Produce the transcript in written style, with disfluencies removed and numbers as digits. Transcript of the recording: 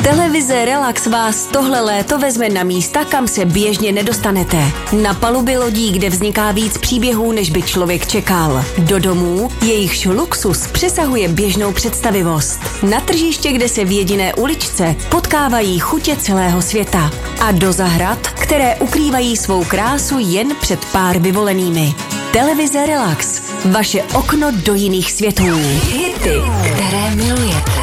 Televize Relax vás tohle léto vezme na místa, kam se běžně nedostanete. Na paluby lodí, kde vzniká víc příběhů, než by člověk čekal. Do domů, jejichž luxus přesahuje běžnou představivost. Na tržiště, kde se v jediné uličce potkávají chutě celého světa. A do zahrad, které ukrývají svou krásu jen před pár vyvolenými. Televize Relax. Vaše okno do jiných světů. Hity, které milujete.